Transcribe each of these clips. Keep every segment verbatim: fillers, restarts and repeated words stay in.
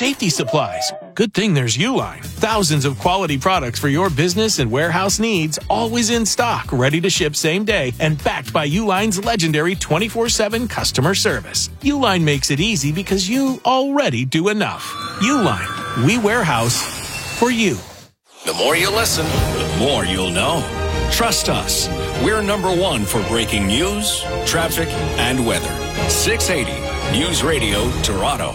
safety supplies. Good thing there's Uline. Thousands of quality products for your business and warehouse needs, always in stock, ready to ship same day, and backed by Uline's legendary twenty-four seven customer service. Uline makes it easy because you already do enough. Uline, we warehouse for you. The more you listen, the more you'll know. Trust us. We're number one for breaking news, traffic, and weather. six eighty News Radio Toronto.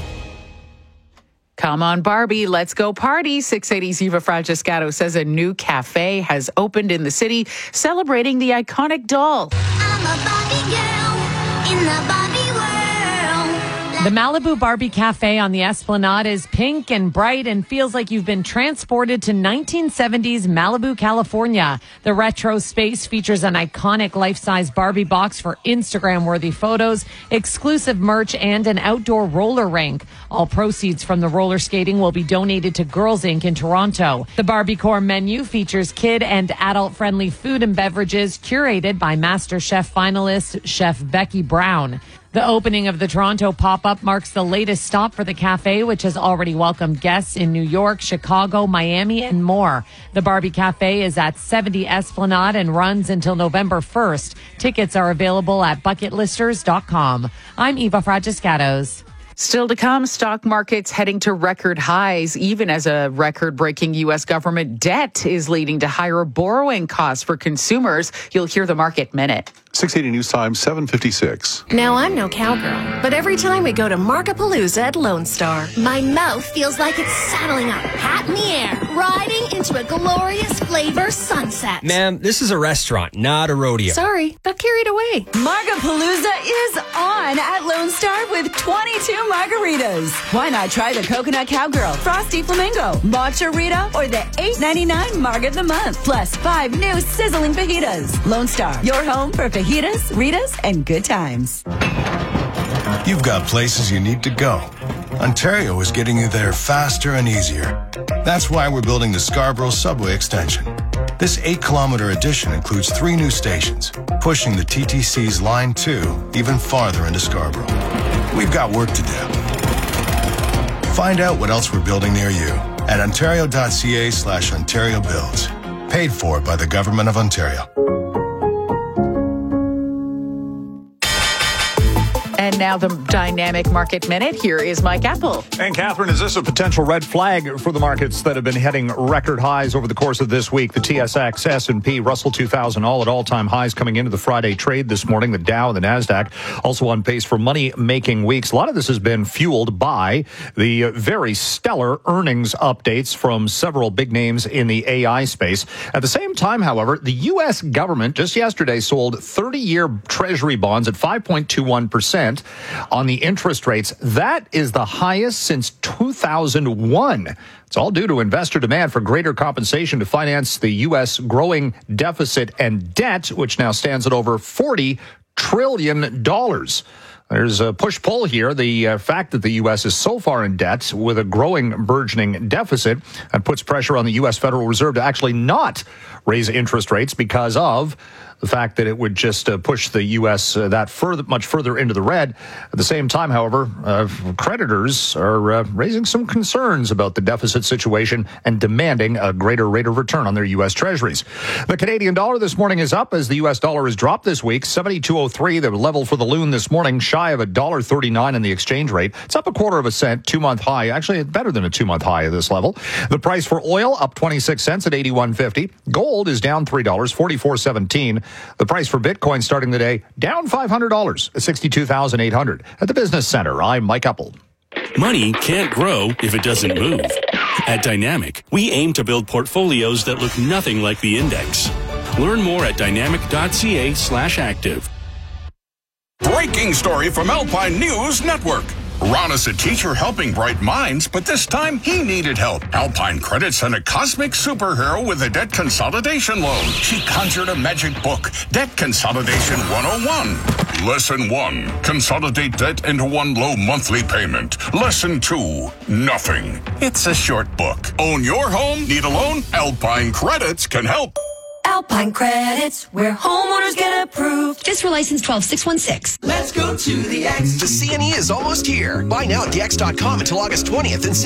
Come on, Barbie, let's go party. six eighty's Eva Francescato says a new cafe has opened in the city, celebrating the iconic doll. I'm a Barbie girl in the Barbie world. The Malibu Barbie Cafe on the Esplanade is pink and bright and feels like you've been transported to nineteen seventies Malibu, California. The retro space features an iconic life-size Barbie box for Instagram-worthy photos, exclusive merch, and an outdoor roller rink. All proceeds from the roller skating will be donated to Girls Incorporated in Toronto. The Barbie Core menu features kid and adult-friendly food and beverages curated by Master Chef finalist Chef Becky Brown. The opening of the Toronto pop-up marks the latest stop for the cafe, which has already welcomed guests in New York, Chicago, Miami, and more. The Barbie Cafe is at seventy Esplanade and runs until November first. Tickets are available at bucket listers dot com. I'm Eva Francescatos. Still to come, stock markets heading to record highs, even as a record-breaking U S government debt is leading to higher borrowing costs for consumers. You'll hear the Market Minute. six eighty News Time, seven fifty-six. Now, I'm no cowgirl, but every time we go to Markapalooza at Lone Star, My mouth feels like it's saddling up, hat in the air, riding into a glorious flavor sunset. Ma'am, this is a restaurant, not a rodeo. sorry, got carried away. Margapalooza is on at Lone Star with twenty-two margaritas. Why not try the Coconut Cowgirl, Frosty Flamingo, Matcha Rita, or the eight ninety-nine Marga of the Month, plus five new sizzling fajitas. Lone Star, your home for fajitas, Ritas, and good times. You've got places you need to go. Ontario is getting you there faster and easier. That's why we're building the Scarborough Subway Extension. This eight-kilometer addition includes three new stations, pushing the T T C's Line two even farther into Scarborough. We've got work to do. Find out what else we're building near you at ontario.ca slash Ontario Builds. Paid for by the Government of Ontario. And now the Dynamic Market Minute. Here is Mike Apple. And Catherine, is this a potential red flag for the markets that have been hitting record highs over the course of this week? The T S X, S and P, Russell two thousand, all at all-time highs coming into the Friday trade this morning. The Dow and the NASDAQ also on pace for money-making weeks. A lot of this has been fueled by the very stellar earnings updates from several big names in the A I space. At the same time, however, the U S government just yesterday sold thirty-year Treasury bonds at five point two one percent. On the interest rates. That is the highest since two thousand one. It's all due to investor demand for greater compensation to finance the U S growing deficit and debt, which now stands at over forty trillion dollars. There's a push-pull here. The uh, fact that the U S is so far in debt with a growing, burgeoning deficit and puts pressure on the U S Federal Reserve to actually not raise interest rates because of the fact that it would just uh, push the U S uh, that further, much further into the red. At the same time, however, uh, creditors are uh, raising some concerns about the deficit situation and demanding a greater rate of return on their U S treasuries. The Canadian dollar this morning is up as the U S dollar has dropped this week, seventy-two oh three. The level for the loon this morning, shy of one dollar thirty-nine in the exchange rate. It's up a quarter of a cent, two-month high. Actually, better than a two-month high at this level. The price for oil up twenty-six cents at eighty-one fifty. Gold is down three dollars, forty-four seventeen. The price for Bitcoin starting the day down five hundred dollars at sixty-two thousand eight hundred. At the Business Center, I'm Mike Apple. Money can't grow if it doesn't move. At Dynamic, we aim to build portfolios that look nothing like the index. Learn more at dynamic.ca slash active. Breaking story from Alpine News Network. Ron is a teacher helping bright minds, but this time he needed help. Alpine Credit sent a cosmic superhero with a debt consolidation loan. She conjured a magic book, Debt Consolidation one oh one. Lesson one, consolidate debt into one low monthly payment. Lesson two, nothing. It's a short book. Own your home? Need a loan? Alpine Credits can help. Alpine Credits, where homeowners get approved. Fiscal license twelve six one six. Let's go to the X. The C N E is almost here. Buy now at the X dot com until August twentieth and